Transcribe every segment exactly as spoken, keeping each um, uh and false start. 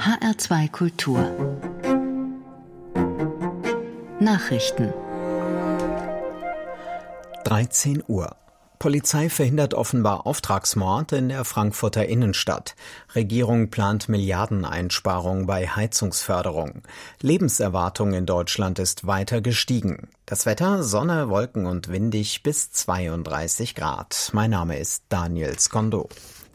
H R zwei Kultur Nachrichten dreizehn Uhr. Polizei verhindert offenbar Auftragsmord in der Frankfurter Innenstadt. Regierung plant Milliardeneinsparung bei Heizungsförderung. Lebenserwartung in Deutschland ist weiter gestiegen. Das Wetter: Sonne, Wolken und windig bis zweiunddreißig Grad. Mein Name ist Daniel Skondo.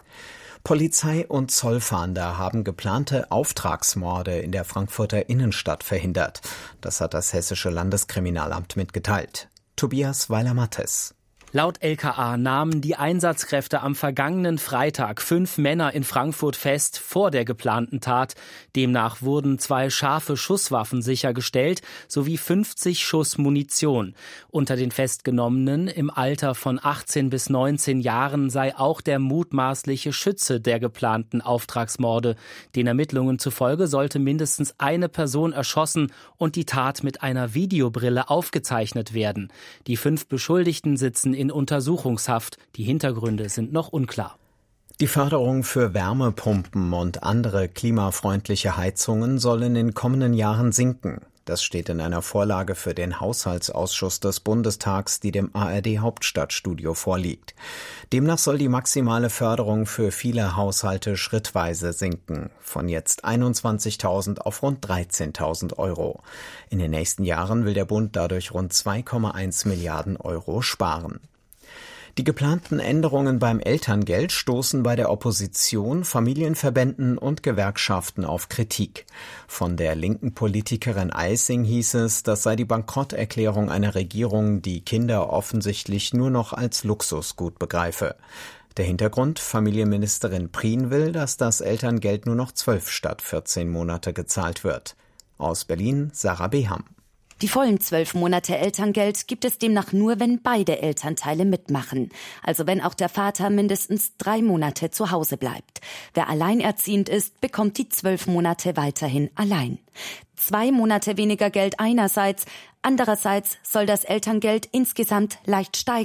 Polizei und Zollfahnder haben geplante Auftragsmorde in der Frankfurter Innenstadt verhindert. Das hat das Hessische Landeskriminalamt mitgeteilt. Tobias Weiler-Mattes. Laut L K A nahmen die Einsatzkräfte am vergangenen Freitag fünf Männer in Frankfurt fest vor der geplanten Tat. Demnach wurden zwei scharfe Schusswaffen sichergestellt sowie fünfzig Schuss Munition. Unter den Festgenommenen im Alter von achtzehn bis neunzehn Jahren sei auch der mutmaßliche Schütze der geplanten Auftragsmorde. Den Ermittlungen zufolge sollte mindestens eine Person erschossen und die Tat mit einer Videobrille aufgezeichnet werden. Die fünf Beschuldigten sitzen in Untersuchungshaft. Die Hintergründe sind noch unklar. Die Förderung für Wärmepumpen und andere klimafreundliche Heizungen soll in den kommenden Jahren sinken. Das steht in einer Vorlage für den Haushaltsausschuss des Bundestags, die dem A R D-Hauptstadtstudio vorliegt. Demnach soll die maximale Förderung für viele Haushalte schrittweise sinken, von jetzt einundzwanzigtausend auf rund dreizehntausend Euro. In den nächsten Jahren will der Bund dadurch rund zwei Komma eins Milliarden Euro sparen. Die geplanten Änderungen beim Elterngeld stoßen bei der Opposition, Familienverbänden und Gewerkschaften auf Kritik. Von der linken Politikerin Eissing hieß es, das sei die Bankrotterklärung einer Regierung, die Kinder offensichtlich nur noch als Luxusgut begreife. Der Hintergrund: Familienministerin Prien will, dass das Elterngeld nur noch zwölf statt vierzehn Monate gezahlt wird. Aus Berlin Sarah Beham. Die vollen zwölf Monate Elterngeld gibt es demnach nur, wenn beide Elternteile mitmachen. Also wenn auch der Vater mindestens drei Monate zu Hause bleibt. Wer alleinerziehend ist, bekommt die zwölf Monate weiterhin allein. Zwei Monate weniger Geld einerseits, andererseits soll das Elterngeld insgesamt leicht steigen.